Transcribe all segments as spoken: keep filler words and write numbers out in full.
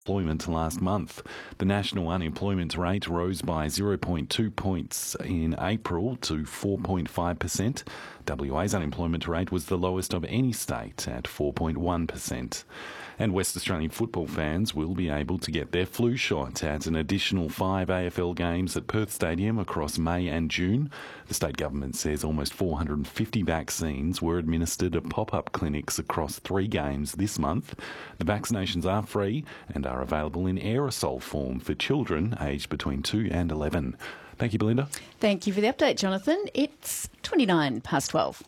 Employment last month. The national unemployment rate rose by zero point two points in April to four point five percent. W A's unemployment rate was the lowest of any state at four point one percent. And West Australian football fans will be able to get their flu shot at an additional five A F L games at Perth Stadium across May and June. The state government says almost four hundred fifty vaccines were administered at pop-up clinics across three games this month. The vaccinations are free and are available in aerosol form for children aged between two and eleven. Thank you, Belinda. Thank you for the update, Jonathan. It's twenty-nine past twelve.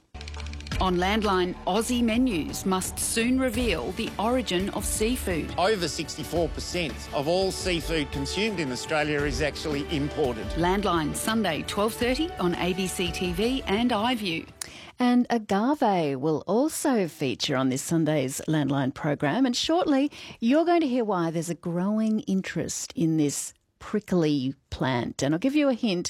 On Landline, Aussie menus must soon reveal the origin of seafood. Over sixty-four percent of all seafood consumed in Australia is actually imported. Landline, Sunday, twelve thirty on A B C T V and iView. And agave will also feature on this Sunday's Landline program. And shortly, you're going to hear why there's a growing interest in this prickly plant. And I'll give you a hint,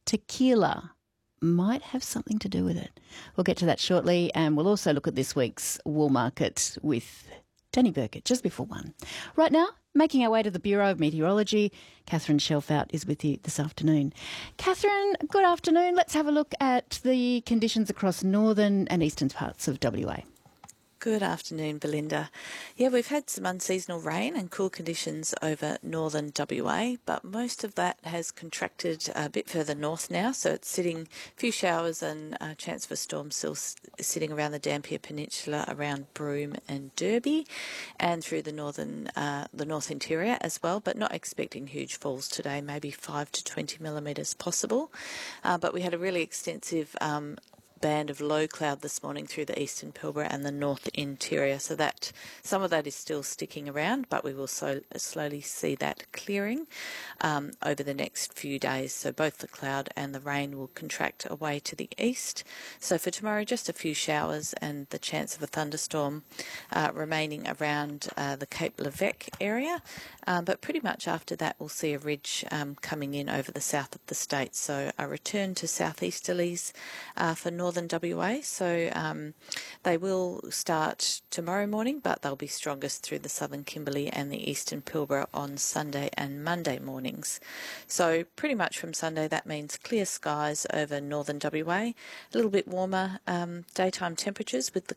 tequila might have something to do with it. We'll get to that shortly, and we'll also look at this week's wool market with Danny Burkett just before one. Right now, making our way to the Bureau of Meteorology, Catherine Shelfout is with you this afternoon. Catherine, good afternoon. Let's have a look at the conditions across northern and eastern parts of W A. Good afternoon, Belinda. Yeah, we've had some unseasonal rain and cool conditions over northern W A, but most of that has contracted a bit further north now, so it's sitting, a few showers and a chance for storms still sitting around the Dampier Peninsula, around Broome and Derby, and through the northern, uh, the north interior as well, but not expecting huge falls today, maybe five to twenty millimetres possible. Uh, but we had a really extensive um, band of low cloud this morning through the eastern Pilbara and the north interior, so that some of that is still sticking around, but we will so slowly see that clearing um, over the next few days. So both the cloud and the rain will contract away to the east. So for tomorrow, just a few showers and the chance of a thunderstorm uh, remaining around uh, the Cape Levesque area, um, but pretty much after that we'll see a ridge um, coming in over the south of the state. So a return to southeasterlies uh, for north northern W A, so um, they will start tomorrow morning, but they'll be strongest through the southern Kimberley and the eastern Pilbara on Sunday and Monday mornings. So pretty much from Sunday that means clear skies over northern W A, a little bit warmer um, daytime temperatures with the